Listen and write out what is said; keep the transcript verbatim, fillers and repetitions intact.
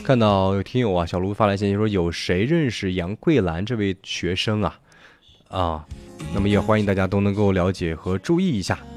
看到有听友啊，小卢发来信息说，有谁认识杨桂兰这位学生啊？啊，那么也欢迎大家都能够了解和注意一下。